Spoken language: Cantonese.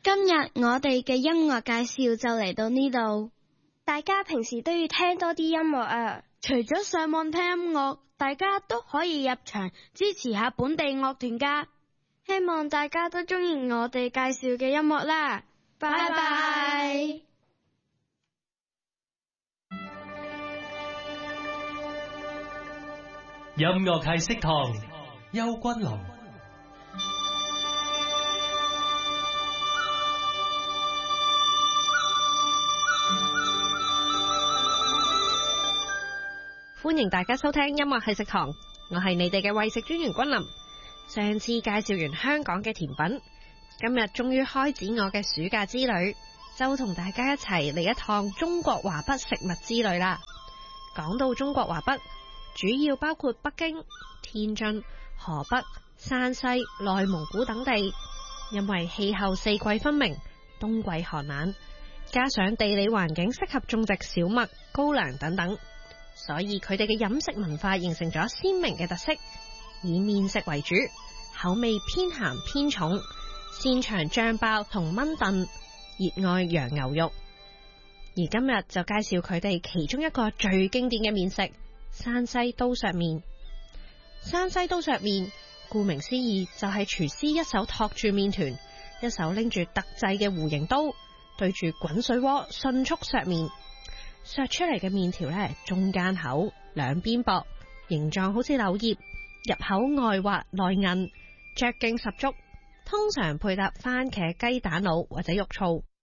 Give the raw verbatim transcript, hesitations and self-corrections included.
今日我哋嘅音樂介紹就嚟到呢度， 大家平時都要聽多啲音樂啊！ 除咗上網聽音樂，大家都可以入場支持下本地樂團㗎。 希望大家都鍾意我哋介紹嘅音樂啦！拜拜。 音樂係食堂，邱君琳。 歡迎大家收聽音樂係食堂，我係你哋嘅餵食專員君琳。上次介紹完香港嘅甜品，今日終於開展我嘅暑假之旅，就同大家一齊嚟一趟中國華北食物之旅啦。講到中國華北，主要包括北京、天津、河北、山西、內蒙古等地，因為氣候四季分明，冬季寒冷，加上地理環境適合種植小麥、高粱等等，所以佢哋嘅飲食文化形成咗鮮明嘅特色，以麵食為主，口味偏鹹偏重，擅長醬爆同燜燉，熱愛羊牛肉。而今日就介紹佢哋其中一個最經典嘅麵食——山西刀削麵。山西刀削麵顧名思義就係廚師一手托住麵團，一手拎住特製嘅弧形刀，對住滾水鍋迅速削麵。削出嚟嘅麵條呢，中間厚，兩邊薄，形狀好似柳葉，入口外滑內韌，嚼勁十足。通常配搭番茄雞蛋滷或者肉燥。